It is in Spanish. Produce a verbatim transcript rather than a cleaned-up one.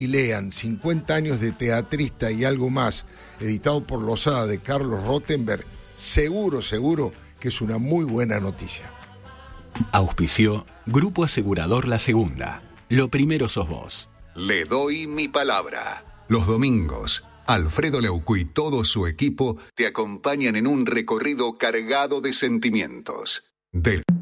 y lean cincuenta años de teatrista y algo más, editado por Losada de Carlos Rottenberg, seguro, seguro que es una muy buena noticia. Auspició Grupo Asegurador La Segunda. Lo primero sos vos. Le doy mi palabra. Los domingos, Alfredo Leuco y todo su equipo te acompañan en un recorrido cargado de sentimientos. Del